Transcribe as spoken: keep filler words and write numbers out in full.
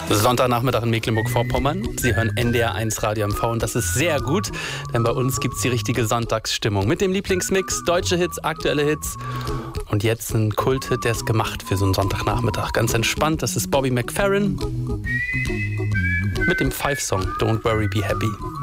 Sonntagnachmittag in Mecklenburg-Vorpommern. Sie hören N D R eins Radio M V und das ist sehr gut, denn bei uns gibt es die richtige Sonntagsstimmung mit dem Lieblingsmix, deutsche Hits, aktuelle Hits und jetzt ein Kulthit, der ist gemacht für so einen Sonntagnachmittag. Ganz entspannt, das ist Bobby McFerrin mit dem Five-Song Don't Worry, Be Happy.